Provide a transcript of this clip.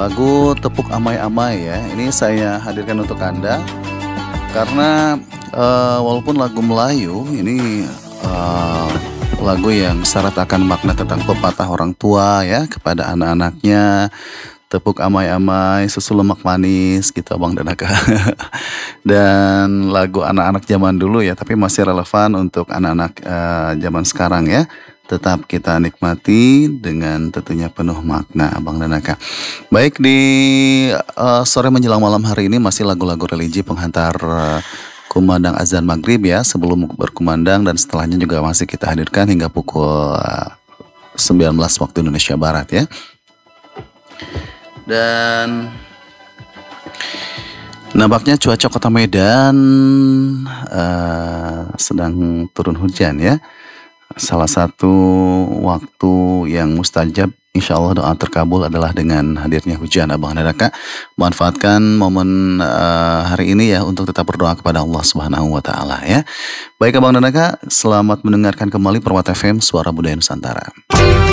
lagu Tepuk Amai-Amai ya. Ini saya hadirkan untuk Anda karena walaupun lagu Melayu ini lagu yang syarat akan makna tentang pepatah orang tua ya kepada anak-anaknya. Tepuk amai-amai, susu lemak manis gitu Abang dan Aka. Dan lagu anak-anak zaman dulu ya, tapi masih relevan untuk anak-anak zaman sekarang ya. Tetap kita nikmati dengan tentunya penuh makna Abang dan Aka. Baik, di sore menjelang malam hari ini masih lagu-lagu religi penghantar kumandang azan maghrib ya, sebelum berkumandang dan setelahnya juga masih kita hadirkan hingga pukul 19 waktu Indonesia Barat ya. Dan nampaknya cuaca kota Medan sedang turun hujan ya. Salah satu waktu yang mustajab, insya Allah doa terkabul adalah dengan hadirnya hujan Abang dan Aka. Manfaatkan momen hari ini ya untuk tetap berdoa kepada Allah Subhanahu wa Ta'ala ya. Baik Abang dan Aka, selamat mendengarkan kembali Perwata FM Suara Budaya Nusantara.